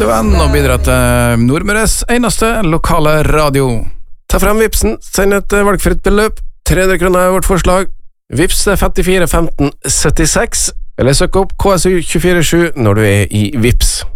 radiovenn og bidra til Nordmøres eneste lokale radio. Ta frem Vipsen, send et valgfritt beløp. 300 kroner er vårt forslag. Vips 54 15 76, eller søk opp KSU 247 når du er i Vips.